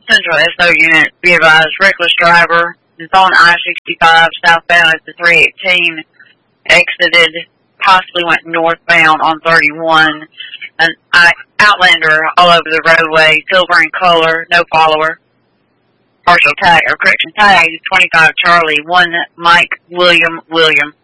Central SO unit, be advised, reckless driver is on I-65 southbound at the 318, exited, possibly went northbound on 31. An Outlander all over the roadway, silver in color, no follower. Partial tag, or correction tag, 25 Charlie, 1 Mike William.